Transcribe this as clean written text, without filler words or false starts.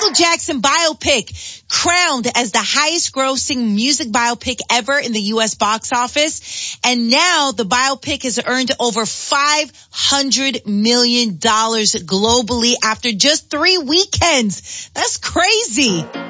Michael Jackson biopic crowned as the highest grossing music biopic ever in the U.S. box office. And now the biopic has earned over $500 million globally after just 3 weekends. That's crazy.